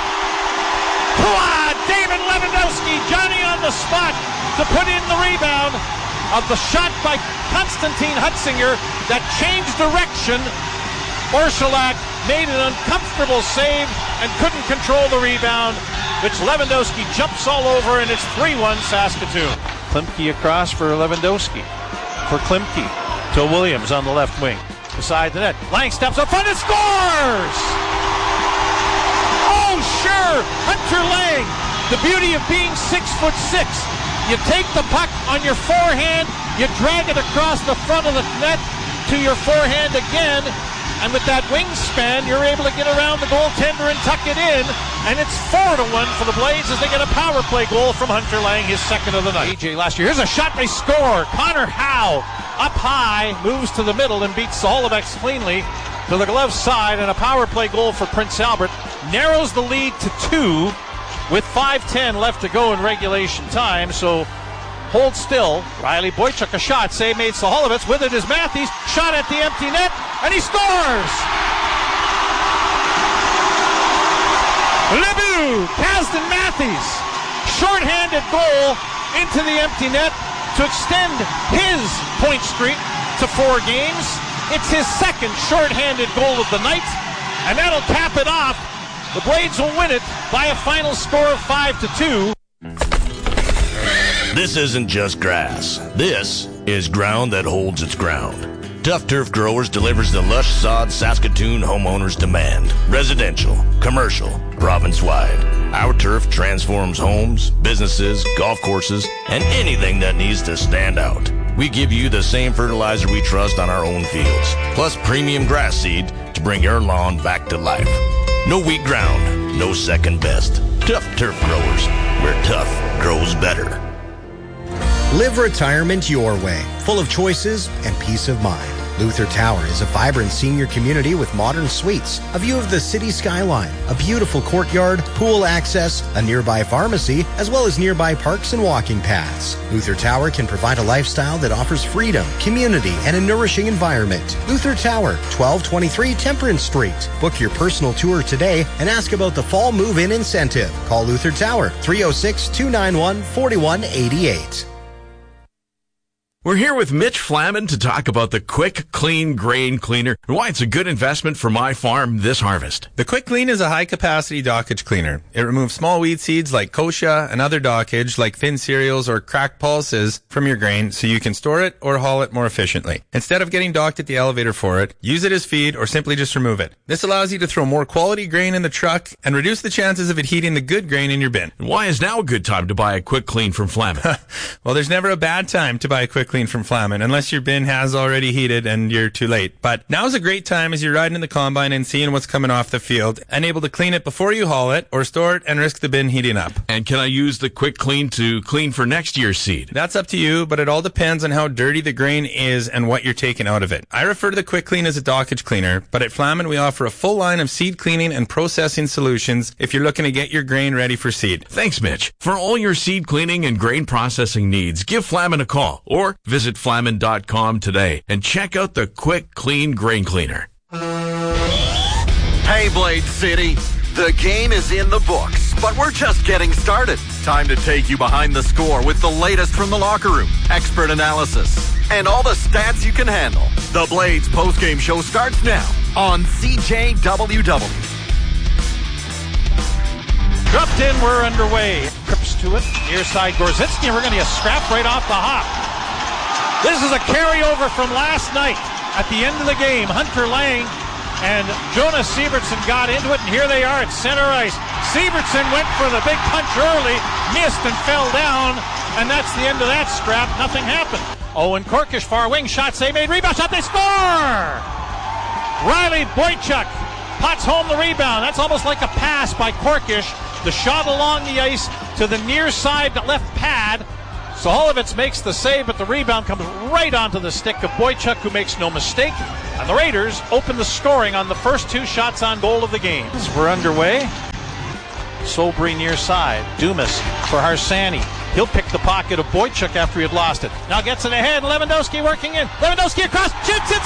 Hua! David Lewandowski, Johnny on the spot to put in the rebound of the shot by Konstantin Hutzinger that changed direction. Orszalak made an uncomfortable save and couldn't control the rebound, which Lewandowski jumps all over, and it's three one Saskatoon. Klimke across for Lewandowski. For Klimke to Williams on the left wing. Beside the net. Lang steps up front and scores! Oh, sure! Hunter Lang. The beauty of being six foot six. You take the puck on your forehand, you drag it across the front of the net to your forehand again, and with that wingspan, you're able to get around the goaltender and tuck it in, and it's four to one for the Blades as they get a power play goal from Hunter Lang, his second of the night. A J last year. Here's a shot, they score. Connor Howe up high, moves to the middle and beats Saholovitz cleanly to the glove side, and a power play goal for Prince Albert narrows the lead to two with five ten left to go in regulation time. So hold still. Riley Boychuk a shot, save made Saholovitz. With it is Matthews, shot at the empty net, and he scores! Lebu, Kasdan Matthews, short-handed goal into the empty net to extend his point streak to four games. It's his second short-handed goal of the night, and that'll cap it off. The Blades will win it by a final score of five to two. This isn't just grass. This is ground that holds its ground. Tough Turf Growers delivers the lush sod Saskatoon homeowners demand. Residential, commercial, province-wide. Our turf transforms homes, businesses, golf courses, and anything that needs to stand out. We give you the same fertilizer we trust on our own fields, plus premium grass seed to bring your lawn back to life. No weak ground, no second best. Tough Turf Growers, where tough grows better. Live retirement your way, full of choices and peace of mind. Luther Tower is a vibrant senior community with modern suites, a view of the city skyline, a beautiful courtyard, pool access, a nearby pharmacy, as well as nearby parks and walking paths. Luther Tower can provide a lifestyle that offers freedom, community, and a nourishing environment. Luther Tower, twelve twenty-three Temperance Street. Book your personal tour today and ask about the fall move-in incentive. Call Luther Tower, three oh six, two nine one, four one eight eight. We're here with Mitch Flaman to talk about the Quick Clean Grain Cleaner and why it's a good investment for my farm this harvest. The Quick Clean is a high-capacity dockage cleaner. It removes small weed seeds like kochia and other dockage like thin cereals or cracked pulses from your grain so you can store it or haul it more efficiently. Instead of getting docked at the elevator for it, use it as feed or simply just remove it. This allows you to throw more quality grain in the truck and reduce the chances of it heating the good grain in your bin. And why is now a good time to buy a Quick Clean from Flaman? Well, there's never a bad time to buy a Quick Clean from Flaman, unless your bin has already heated and you're too late. But now's a great time as you're riding in the combine and seeing what's coming off the field and able to clean it before you haul it or store it and risk the bin heating up. And can I use the Quick Clean to clean for next year's seed? That's up to you, but it all depends on how dirty the grain is and what you're taking out of it. I refer to the Quick Clean as a dockage cleaner, but at Flaman we offer a full line of seed cleaning and processing solutions if you're looking to get your grain ready for seed. Thanks, Mitch. For all your seed cleaning and grain processing needs, give Flaman a call or visit flaman dot com today and check out the Quick Clean Grain Cleaner. Hey, Blade City. The game is in the books, but we're just getting started. Time to take you behind the score with the latest from the locker room, expert analysis, and all the stats you can handle. The Blades postgame show starts now on C J W W. Dropped in, we're underway. Trips to it, near side Gorzinski, and we're going to get a scrap right off the hop. This is a carryover from last night. At the end of the game, Hunter Lang and Jonas Sievertson got into it, and here they are at center ice. Sievertson went for the big punch early, missed and fell down, and that's the end of that scrap. Nothing happened. Owen Korkish, far wing, shot, save made, rebound shot, they score! Riley Boychuk pots home the rebound. That's almost like a pass by Korkish. The shot along the ice to the near side left pad. Soholovitz makes the save, but the rebound comes right onto the stick of Boychuk, who makes no mistake. And the Raiders open the scoring on the first two shots on goal of the game. We're underway. Sobry near side. Dumas for Harsani. He'll pick the pocket of Boychuk after he had lost it. Now gets it ahead. Lewandowski working in. Lewandowski across. Shoots it.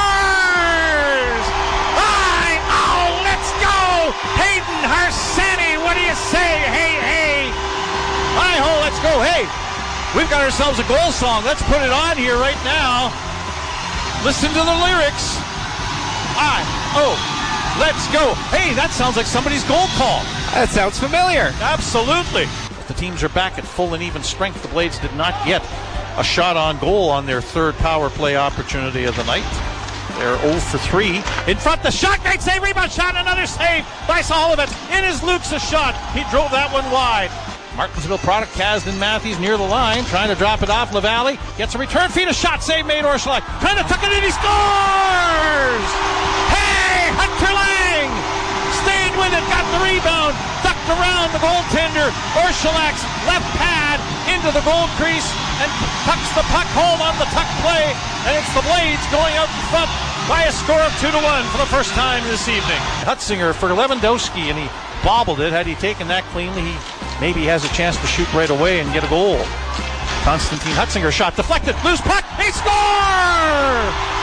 Scores! Aye! Oh, let's go! Hayden Harsani. What do you say? Hey, hey. Hi-ho, let's go. Hey. We've got ourselves a goal song. Let's put it on here right now. Listen to the lyrics. I, oh, let's go. Hey, that sounds like somebody's goal call. That sounds familiar. Absolutely. The teams are back at full and even strength. The Blades did not get a shot on goal on their third power play opportunity of the night. They're oh for three. In front, the shot, great save, rebound shot, another save by Soholovitz. In is Luke's a shot. He drove that one wide. Martinsville product, Kasdan Matthews near the line, trying to drop it off LaValle. Gets a return feed, a shot save made, Orszalak. Trying to tuck it in, he scores! Hey, Hunter Lang! Stayed with it, got the rebound, ducked around the goaltender. Orszalak's left pad into the goal crease and tucks the puck home on the tuck play. And it's the Blades going out in front by a score of two to one for the first time this evening. Hutzinger for Lewandowski, and he bobbled it. Had he taken that cleanly, he maybe has a chance to shoot right away and get a goal. Konstantin Hutzinger shot deflected, loose puck, he score!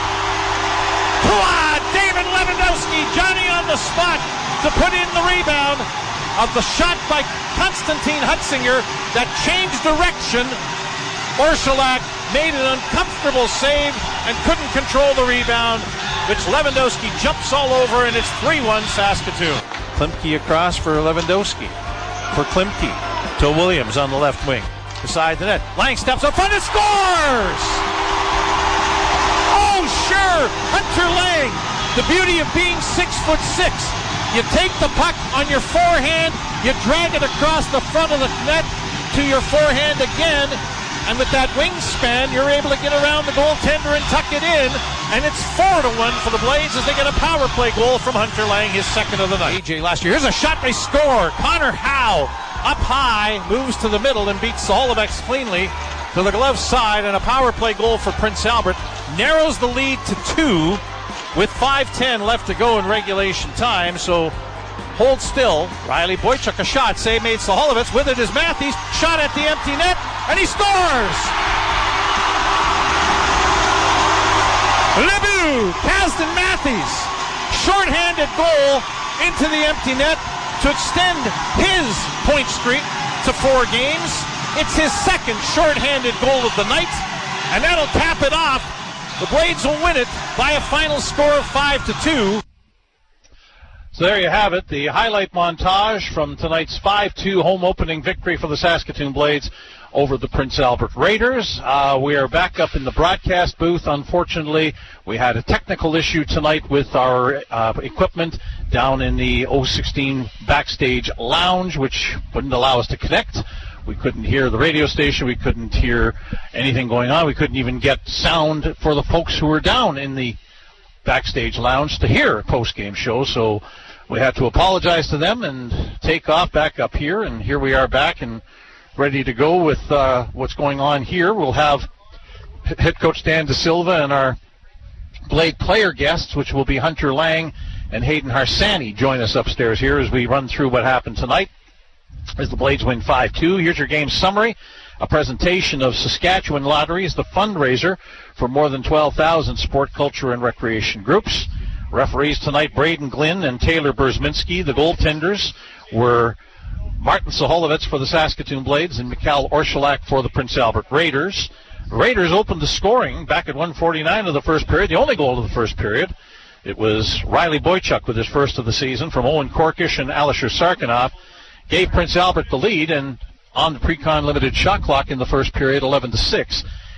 Pua! David Lewandowski, Johnny on the spot to put in the rebound of the shot by Konstantin Hutzinger that changed direction. Orszalak made an uncomfortable save and couldn't control the rebound, which Lewandowski jumps all over, and it's three one Saskatoon. Klimke across for Lewandowski. For Klimke to Williams on the left wing. Beside the net. Lang steps up front and scores! Oh, sure! Hunter Lang. The beauty of being six foot six. You take the puck on your forehand, you drag it across the front of the net to your forehand again, and with that wingspan, you're able to get around the goaltender and tuck it in, and it's four to one for the Blades as they get a power play goal from Hunter Lang, his second of the night. A J last year. Here's a shot, they score. Connor Howe up high, moves to the middle and beats Soholovitz cleanly to the glove side, and a power play goal for Prince Albert. Narrows the lead to two with five ten left to go in regulation time, so hold still. Riley Boychuk a shot, save made Soholovitz. With it is Matthews, shot at the empty net, and he scores! Lebu, Kasdan Matthews, short-handed goal into the empty net to extend his point streak to four games. It's his second short-handed goal of the night, and that'll cap it off. The Blades will win it by a final score of five to two. So there you have it, the highlight montage from tonight's five two home opening victory for the Saskatoon Blades over the Prince Albert Raiders. Uh, we are back up in the broadcast booth. Unfortunately, we had a technical issue tonight with our uh, equipment down in the oh sixteen backstage lounge, which wouldn't allow us to connect. We couldn't hear the radio station. We couldn't hear anything going on. We couldn't even get sound for the folks who were down in the backstage lounge to hear a post-game show. So we had to apologize to them and take off back up here. And here we are back and ready to go with uh, what's going on here. We'll have head coach Dan De Silva and our Blade player guests, which will be Hunter Lang and Hayden Harsani, join us upstairs here as we run through what happened tonight as the Blades win five two. Here's your game summary. A presentation of Saskatchewan Lotteries, the fundraiser for more than twelve thousand sport, culture, and recreation groups. Referees tonight, Braden Glynn and Taylor Berzminski. The goaltenders were Martin Soholovitz for the Saskatoon Blades and Mikhail Orszalak for the Prince Albert Raiders. Raiders opened the scoring back at one forty-nine of the first period, the only goal of the first period. It was Riley Boychuk with his first of the season from Owen Korkish and Alisher Sarkanoff. Gave Prince Albert the lead, and on the Precon Limited shot clock in the first period, eleven to six.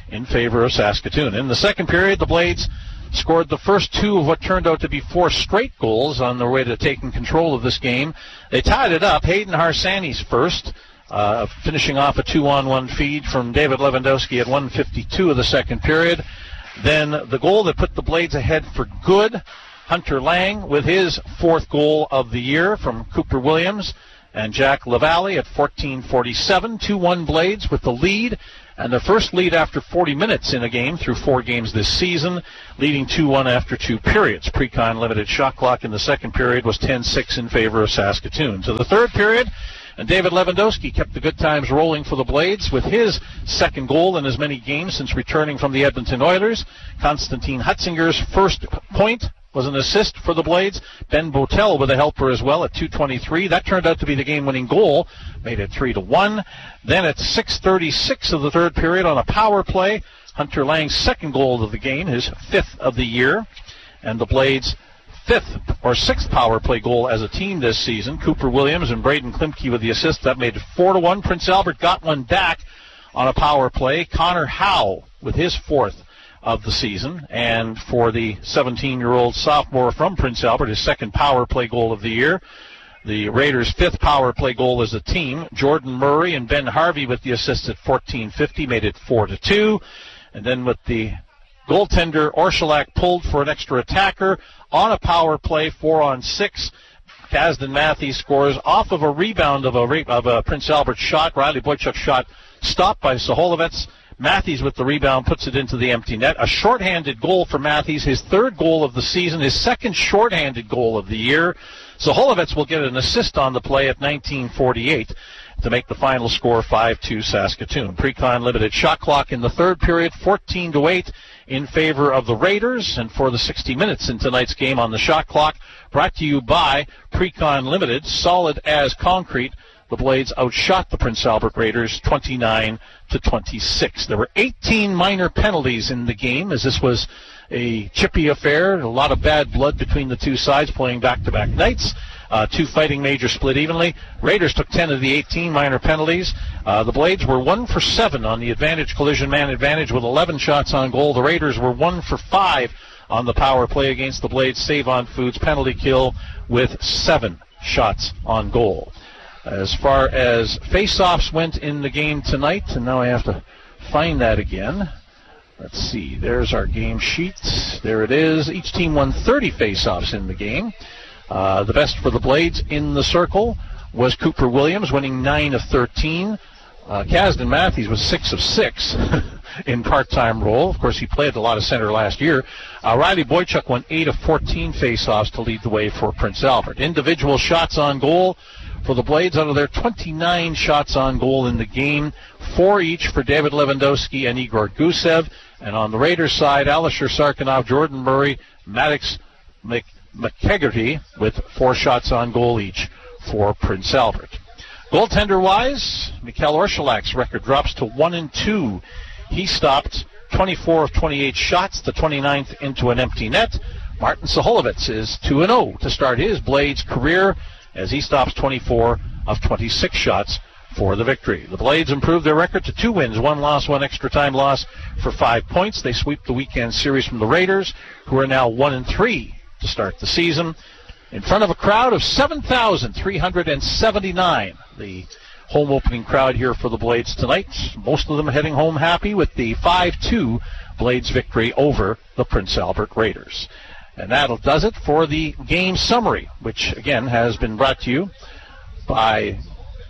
in favor of Saskatoon. In the second period, the Blades scored the first two of what turned out to be four straight goals on their way to taking control of this game. They tied it up. Hayden Harsani's first, uh, finishing off a two-on-one feed from David Lewandowski at one fifty-two of the second period. Then the goal that put the Blades ahead for good, Hunter Lang with his fourth goal of the year from Cooper Williams, and Jack Lavallee at fourteen forty-seven, two one Blades with the lead, and the first lead after forty minutes in a game through four games this season, leading two one after two periods. Pre-Con Limited shot clock in the second period was ten six in favor of Saskatoon. So the third period, and David Lewandowski kept the good times rolling for the Blades with his second goal in as many games since returning from the Edmonton Oilers. Konstantin Hutzinger's first point was an assist for the Blades. Ben Botel with a helper as well at two twenty-three. That turned out to be the game-winning goal, made it three to one. Then at six thirty-six of the third period on a power play, Hunter Lang's second goal of the game, his fifth of the year, and the Blades' fifth or sixth power play goal as a team this season. Cooper Williams and Braden Klimke with the assist. That made it four to one. Prince Albert got one back on a power play. Connor Howe with his fourth of the season, and for the seventeen-year-old sophomore from Prince Albert, his second power play goal of the year. The Raiders' fifth power play goal as a team. Jordan Murray and Ben Harvey with the assists at fourteen fifty made it four to two. And then with the goaltender, Orshilak pulled for an extra attacker on a power play, four on six. Kazdan Matthews scores off of a rebound of a, of a Prince Albert shot. Riley Boychuk's shot stopped by Saholovets. Matthews with the rebound puts it into the empty net. A shorthanded goal for Matthews, his third goal of the season, his second shorthanded goal of the year. Saholovets will get an assist on the play at nineteen forty-eight to make the final score five two Saskatoon. Pre-Con Limited shot clock in the third period, fourteen to eight in favor of the Raiders. And for the sixty minutes in tonight's game on the shot clock, brought to you by Pre-Con Limited, solid as concrete. The Blades outshot the Prince Albert Raiders twenty-nine to twenty-six. There were eighteen minor penalties in the game, as this was a chippy affair. A lot of bad blood between the two sides playing back-to-back nights. Uh, two fighting major split evenly. Raiders took ten of the eighteen minor penalties. Uh, the Blades were one for seven on the advantage collision man advantage with eleven shots on goal. The Raiders were one for five on the power play against the Blades Save-On Foods penalty kill with seven shots on goal. As far as face-offs went in the game tonight, and now I have to find that again. Let's see, there's our game sheet. There it is. Each team won thirty face-offs in the game. Uh, the best for the Blades in the circle was Cooper Williams, winning nine of thirteen. Uh, Kazdan Matthews was six of six in part-time role. Of course, he played a lot of center last year. Uh, Riley Boychuk won eight of fourteen face-offs to lead the way for Prince Albert. Individual shots on goal for the Blades, out of their twenty-nine shots on goal in the game, four each for David Lewandowski and Igor Gusev. And on the Raiders side, Alisher Sarkinov, Jordan Murray, Maddox Mc- McKegarty with four shots on goal each for Prince Albert. Goaltender-wise, Mikhail Orshilak's record drops to one and two. He stopped twenty-four of twenty-eight shots, the twenty-ninth into an empty net. Martin Saholovets is two and oh to start his Blades career, as he stops twenty-four of twenty-six shots for the victory. The Blades improved their record to two wins, one loss, one extra time loss for five points. They sweep the weekend series from the Raiders, who are now one and three to start the season, in front of a crowd of seven thousand three hundred seventy-nine. The home opening crowd here for the Blades tonight. Most of them heading home happy with the five two Blades victory over the Prince Albert Raiders. And that does it for the game summary, which, again, has been brought to you by...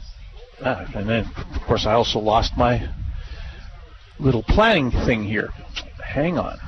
Uh, and then, of course, I also lost my little planning thing here. Hang on.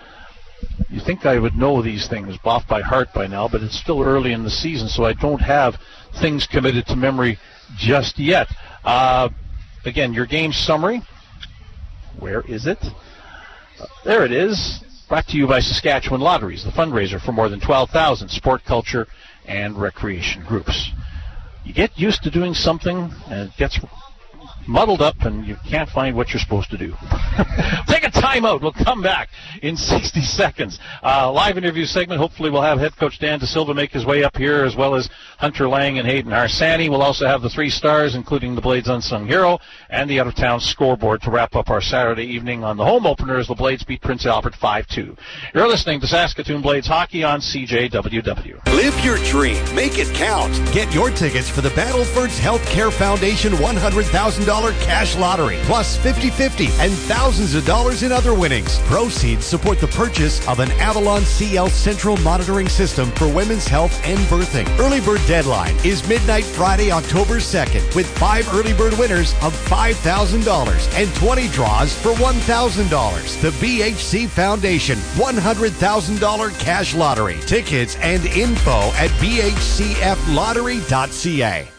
You think I would know these things off by heart by now, but it's still early in the season, so I don't have things committed to memory just yet. Uh, again, your game summary. Where is it? Uh, there it is. Brought to you by Saskatchewan Lotteries, the fundraiser for more than twelve thousand sport, culture, and recreation groups. You get used to doing something, and it gets muddled up and you can't find what you're supposed to do. Take a timeout. We'll come back in sixty seconds. Uh, live interview segment. Hopefully we'll have head coach Dan DeSilva make his way up here, as well as Hunter Lang and Hayden Harsani. We'll also have the three stars, including the Blades Unsung Hero and the out-of-town scoreboard to wrap up our Saturday evening on the home opener as the Blades beat Prince Albert five two. You're listening to Saskatoon Blades Hockey on C J W W. Live your dream. Make it count. Get your tickets for the Battlefords Healthcare Foundation one hundred thousand dollars cash lottery, plus fifty fifty and thousands of dollars in other winnings. Proceeds support the purchase of an Avalon C L Central Monitoring System for women's health and birthing. Early bird deadline is midnight Friday, October second, with five early bird winners of five thousand dollars and twenty draws for one thousand dollars. The B H C Foundation one hundred thousand dollars cash lottery. Tickets and info at b h c f lottery dot c a.